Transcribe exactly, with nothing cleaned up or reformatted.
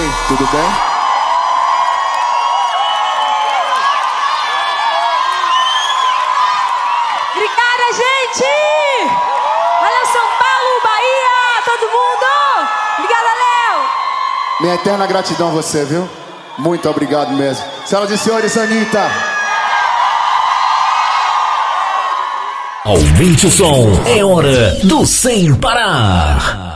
Oi, tudo bem? Obrigada, gente! Valeu, São Paulo, Bahia, todo mundo! Obrigada, Léo! Minha eterna gratidão a você, viu? Muito obrigado mesmo. Senhoras e senhores, Anitta. Aumente o som, é hora do Sem Parar.